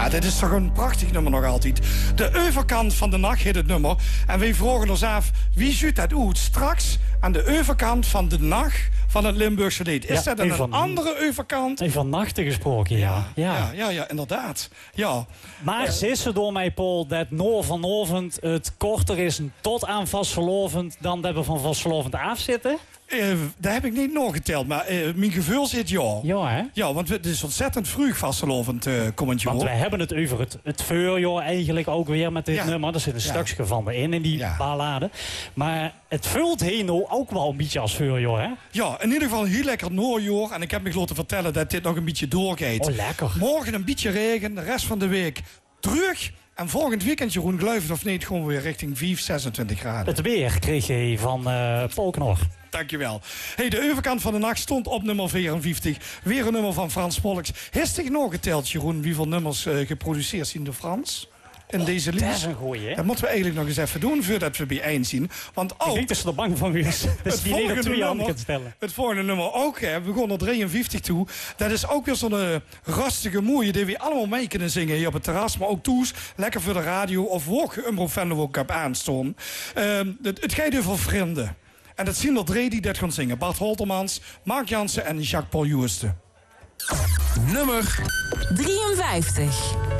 Ja, dit is toch een prachtig nummer nog altijd. De overkant van de nacht heet het nummer. En wij vragen ons af, wie ziet dat uit straks aan de overkant van de nacht van het Limburgse lied? Is dat een andere overkant? Even van nachten gesproken, ja, inderdaad. Ja. Maar ze ze door mij, Paul, dat vanavond het korter is tot aan vastelovend dan dat we van vastelovend afzitten? Daar heb ik niet nog geteld, maar mijn gevoel zit ja. Ja, hè? Ja, want het is ontzettend vroeg vastelovend komend jaar. Want wij hebben het over het voorjaar eigenlijk ook weer met dit nummer. Er zit een stukje van in die ballade. Maar het vult heen nou ook wel een beetje als voorjaar, hè? Ja, in ieder geval heel lekker najaar. En ik heb me laten vertellen dat dit nog een beetje doorgaat. Oh, lekker. Morgen een beetje regen, de rest van de week terug. En volgend weekend, Jeroen, geloof het of niet, gewoon weer richting 26 graden. Het weer kreeg je van Paul Knor. Dankjewel. Hey, de overkant van de nacht stond op nummer 54. Weer een nummer van Frans Polks. Heeft zich nog geteld, Jeroen, wie veel nummers geproduceerd zijn door Frans? In deze lied. Dat is een goeie, hè? Dat moeten we eigenlijk nog eens even doen voordat we bij eind zien. Want ook, ik denk dat ze er bang van is. Dat ze die niet op 2 handen kan stellen. Het volgende nummer ook, hè. We gaan naar 53 toe. Dat is ook weer zo'n rustige mooie die we allemaal mee kunnen zingen hier op het terras. Maar ook toes, lekker voor de radio of ook Umroep Venlo Cup aanstaan. Het gaat over vrienden. En dat zien er 3 die dat gaan zingen. Bart Holtermans, Mark Jansen en Jacques-Paul Joerste. Nummer 53.